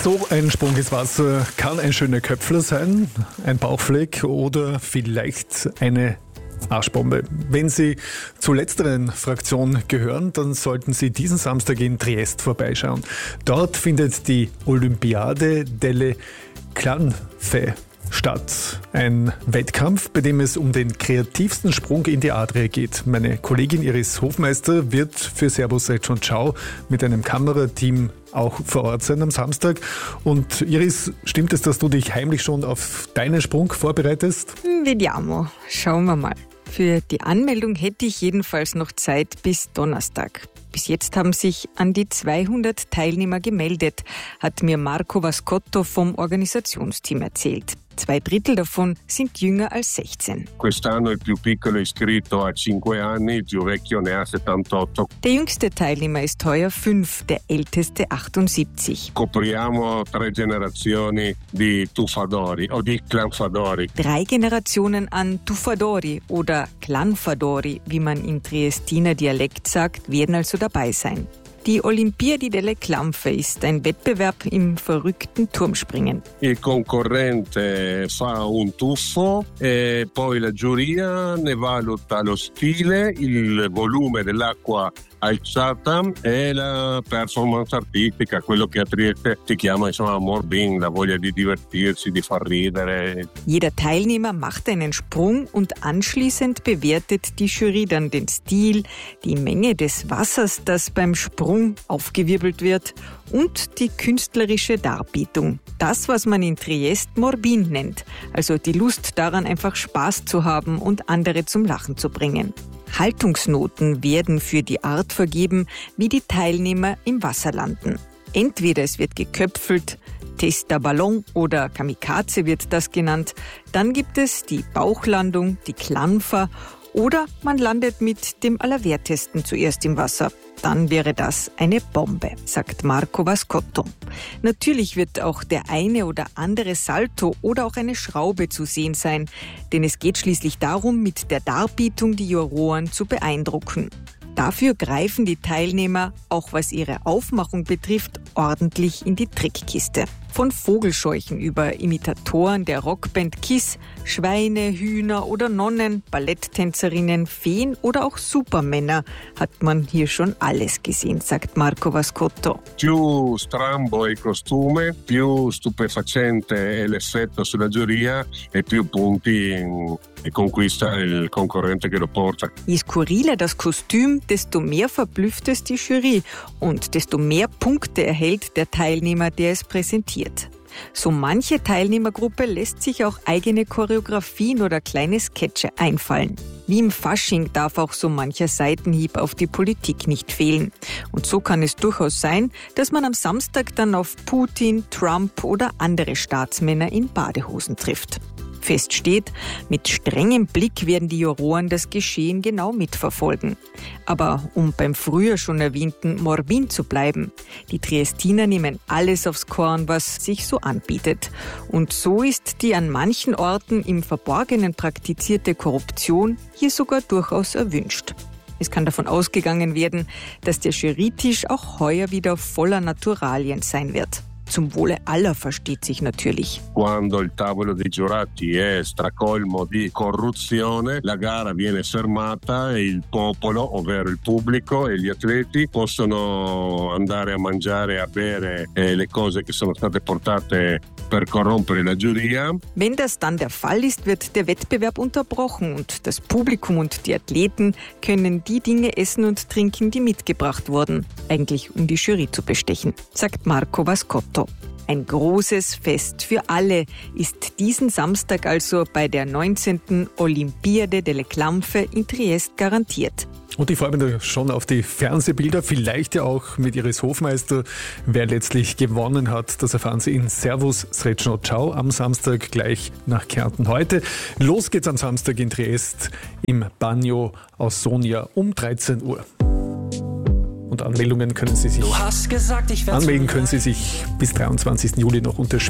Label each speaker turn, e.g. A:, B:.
A: So ein Sprung ins Wasser kann ein schöner Köpfler sein, ein Bauchfleck oder vielleicht eine Arschbombe. Wenn Sie zur letzteren Fraktion gehören, dann sollten Sie diesen Samstag in Triest vorbeischauen. Dort findet die Olimpiade delle Clanfe statt. Ein Wettkampf, bei dem es um den kreativsten Sprung in die Adria geht. Meine Kollegin Iris Hofmeister wird für Servus Rech und Schau mit einem Kamerateam auch vor Ort sein am Samstag. Und Iris, stimmt es, dass du dich heimlich schon auf deinen Sprung vorbereitest?
B: Vediamo. Schauen wir mal. Für die Anmeldung hätte ich jedenfalls noch Zeit bis Donnerstag. Bis jetzt haben sich an die 200 Teilnehmer gemeldet, hat mir Marco Vascotto vom Organisationsteam erzählt. 2/3 davon sind jünger als 16.
C: Quest'anno il più piccolo è iscritto a 5 anni, il più vecchio ne ha 78.
B: Der jüngste Teilnehmer ist heuer 5, der älteste 78.
C: Copriamo 3 generazioni di tuffadori o di clanfadori.
B: 3 Generationen an Tuffadori oder Clanfadori, wie man im Triestiner Dialekt sagt, werden also dabei sein. Die Olimpiade delle Clanfe ist ein Wettbewerb im verrückten Turmspringen.
C: Il concorrente fa un tuffo e poi la giuria ne valuta lo stile, il volume dell'acqua alzata e la performance artistica, quello che a Trieste si chiama Morbing, la voglia di divertirsi, di far ridere.
B: Jeder Teilnehmer macht einen Sprung und anschließend bewertet die Jury dann den Stil, die Menge des Wassers, das beim Sprung aufgewirbelt wird und die künstlerische Darbietung. Das, was man in Triest Morbin nennt, also die Lust daran, einfach Spaß zu haben und andere zum Lachen zu bringen. Haltungsnoten werden für die Art vergeben, wie die Teilnehmer im Wasser landen. Entweder es wird geköpfelt, Testa Ballon oder Kamikaze wird das genannt, dann gibt es die Bauchlandung, die Clanfa oder man landet mit dem Allerwertesten zuerst im Wasser. Dann wäre das eine Bombe, sagt Marco Vascotto. Natürlich wird auch der eine oder andere Salto oder auch eine Schraube zu sehen sein, denn es geht schließlich darum, mit der Darbietung die Juroren zu beeindrucken. Dafür greifen die Teilnehmer, auch was ihre Aufmachung betrifft, ordentlich in die Trickkiste. Von Vogelscheuchen über Imitatoren der Rockband Kiss, Schweine, Hühner oder Nonnen, Balletttänzerinnen, Feen oder auch Supermänner hat man hier schon alles gesehen, sagt Marco Vascotto.
C: Più strambo è il costume, più stupefacente è l'effetto sulla giuria e più punti e conquista il concorrente che lo porta.
B: Je skurriler das Kostüm, desto mehr verblüfft es die Jury und desto mehr Punkte erhält der Teilnehmer, der es präsentiert. So manche Teilnehmergruppe lässt sich auch eigene Choreografien oder kleine Sketche einfallen. Wie im Fasching darf auch so mancher Seitenhieb auf die Politik nicht fehlen. Und so kann es durchaus sein, dass man am Samstag dann auf Putin, Trump oder andere Staatsmänner in Badehosen trifft. Fest steht, mit strengem Blick werden die Juroren das Geschehen genau mitverfolgen. Aber um beim früher schon erwähnten Morbin zu bleiben, die Triestiner nehmen alles aufs Korn, was sich so anbietet. Und so ist die an manchen Orten im Verborgenen praktizierte Korruption hier sogar durchaus erwünscht. Es kann davon ausgegangen werden, dass der Jurytisch auch heuer wieder voller Naturalien sein wird. Zum Wohle aller, versteht sich natürlich.
C: Quando il tavolo dei giurati è stracolmo di corruzione, la gara viene fermata e il popolo, ovvero il pubblico e gli atleti, possono andare a mangiare e a bere le cose che sono state portate per corrompere la giuria.
B: Wenn das dann der Fall ist, wird der Wettbewerb unterbrochen und das Publikum und die Athleten können die Dinge essen und trinken, die mitgebracht wurden, eigentlich um die Jury zu bestechen, sagt Marco Vascotto. Ein großes Fest für alle ist diesen Samstag also bei der 19. Olimpiade delle Clanfe in Triest garantiert.
A: Und ich freue mich schon auf die Fernsehbilder, vielleicht ja auch mit Iris Hofmeister. Wer letztlich gewonnen hat, das erfahren Sie in Servus Rech und Schau am Samstag gleich nach Kärnten heute. Los geht's am Samstag in Triest im Bagno Ausonia um 13 Uhr. Und anmelden können Sie sich bis 23. Juli noch unter